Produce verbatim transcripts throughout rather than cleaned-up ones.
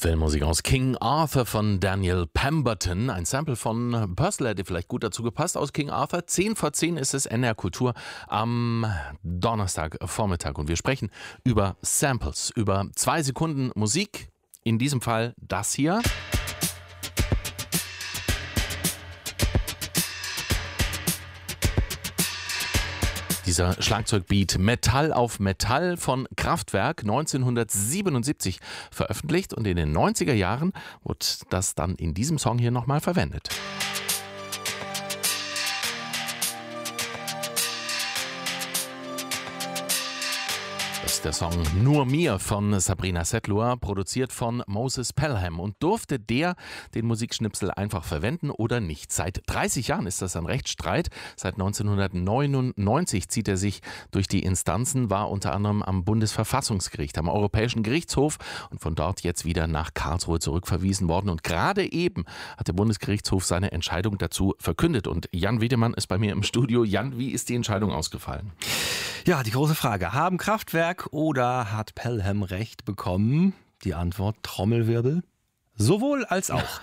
Filmmusik aus King Arthur von Daniel Pemberton. Ein Sample von Purcell hätte vielleicht gut dazu gepasst aus King Arthur. zehn vor zehn ist es, N D R Kultur am Donnerstagvormittag. Und wir sprechen über Samples, über zwei Sekunden Musik. In diesem Fall das hier. Dieser Schlagzeugbeat Metall auf Metall von Kraftwerk neunzehnhundertsiebenundsiebzig veröffentlicht und in den neunziger Jahren wurde das dann in diesem Song hier nochmal verwendet. Das ist der Song Nur mir von Sabrina Setlur, produziert von Moses Pelham. Und durfte der den Musikschnipsel einfach verwenden oder nicht? Seit dreißig Jahren ist das ein Rechtsstreit. Seit neunzehnhundertneunundneunzig zieht er sich durch die Instanzen, war unter anderem am Bundesverfassungsgericht, am Europäischen Gerichtshof und von dort jetzt wieder nach Karlsruhe zurückverwiesen worden. Und gerade eben hat der Bundesgerichtshof seine Entscheidung dazu verkündet. Und Jan Wiedemann ist bei mir im Studio. Jan, wie ist die Entscheidung ausgefallen? Ja, die große Frage. Haben Kraftwerk oder hat Pelham recht bekommen? Die Antwort: Trommelwirbel. Sowohl als auch.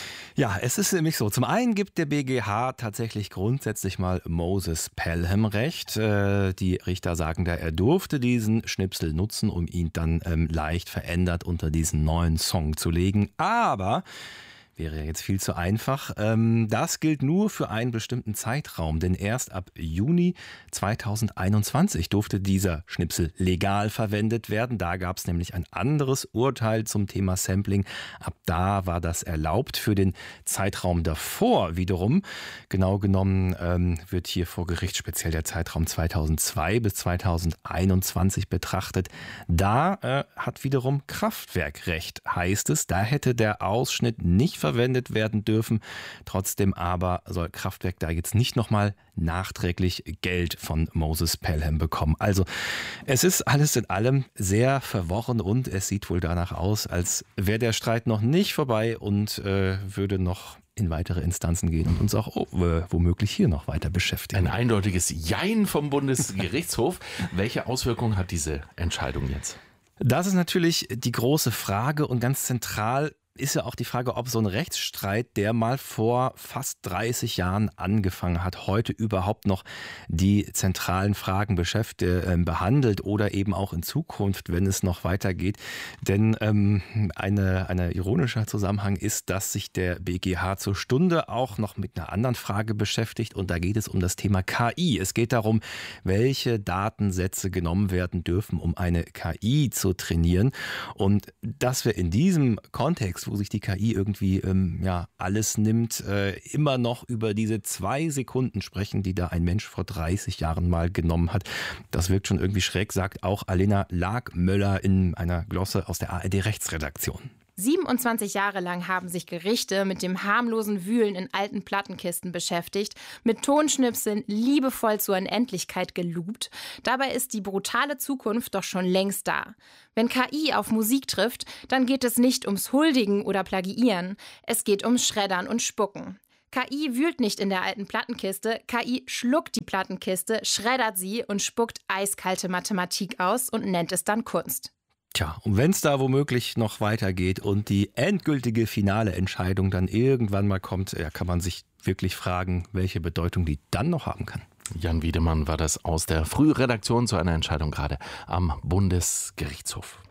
Ja, es ist nämlich so. Zum einen gibt der B G H tatsächlich grundsätzlich mal Moses Pelham recht. Die Richter sagen da, er durfte diesen Schnipsel nutzen, um ihn dann ähm, leicht verändert unter diesen neuen Song zu legen. Aber wäre jetzt viel zu einfach. Das gilt nur für einen bestimmten Zeitraum, denn erst ab Juni zweitausendeinundzwanzig durfte dieser Schnipsel legal verwendet werden. Da gab es nämlich ein anderes Urteil zum Thema Sampling. Ab da war das erlaubt. Für den Zeitraum davor wiederum, genau genommen ähm, wird hier vor Gericht speziell der Zeitraum zweitausendzwei bis zweitausendeinundzwanzig betrachtet. Da äh, hat wiederum Kraftwerk recht, heißt es. Da hätte der Ausschnitt nicht verwendet werden dürfen. Trotzdem aber soll Kraftwerk da jetzt nicht nochmal nachträglich Geld von Moses Pelham bekommen. Also es ist alles in allem sehr verworren und es sieht wohl danach aus, als wäre der Streit noch nicht vorbei und äh, würde noch in weitere Instanzen gehen und uns auch oh, womöglich hier noch weiter beschäftigen. Ein eindeutiges Jein vom Bundesgerichtshof. Welche Auswirkungen hat diese Entscheidung jetzt? Das ist natürlich die große Frage und ganz zentral ist ja auch die Frage, ob so ein Rechtsstreit, der mal vor fast dreißig Jahren angefangen hat, heute überhaupt noch die zentralen Fragen beschäftigt, äh, behandelt oder eben auch in Zukunft, wenn es noch weitergeht. Denn ähm, eine, eine ironischer Zusammenhang ist, dass sich der B G H zur Stunde auch noch mit einer anderen Frage beschäftigt und da geht es um das Thema K I. Es geht darum, welche Datensätze genommen werden dürfen, um eine K I zu trainieren und dass wir in diesem Kontext, wo sich die K I irgendwie ähm, ja, alles nimmt, äh, immer noch über diese zwei Sekunden sprechen, die da ein Mensch vor dreißig Jahren mal genommen hat. Das wirkt schon irgendwie schräg, sagt auch Alena Lagmöller in einer Glosse aus der A R D-Rechtsredaktion. siebenundzwanzig Jahre lang haben sich Gerichte mit dem harmlosen Wühlen in alten Plattenkisten beschäftigt, mit Tonschnipseln liebevoll zur Unendlichkeit geloopt. Dabei ist die brutale Zukunft doch schon längst da. Wenn K I auf Musik trifft, dann geht es nicht ums Huldigen oder Plagiieren, es geht ums Schreddern und Spucken. K I wühlt nicht in der alten Plattenkiste, K I schluckt die Plattenkiste, schreddert sie und spuckt eiskalte Mathematik aus und nennt es dann Kunst. Tja, und wenn es da womöglich noch weitergeht und die endgültige finale Entscheidung dann irgendwann mal kommt, ja, kann man sich wirklich fragen, welche Bedeutung die dann noch haben kann. Jan Wiedemann war das aus der Frühredaktion zu einer Entscheidung gerade am Bundesgerichtshof.